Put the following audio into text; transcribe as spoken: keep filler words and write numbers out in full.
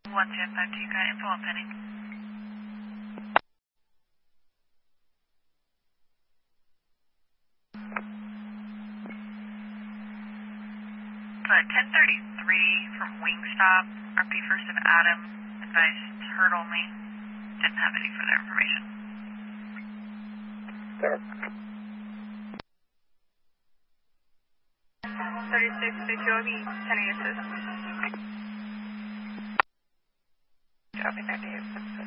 one seven five two, got info on pending. Uh, ten thirty-three from Wingstop, R P First of Adam, advised heard only, didn't have any further information. Sir. thirty-six, six, O B, ten assist. Copy, thirty-eight.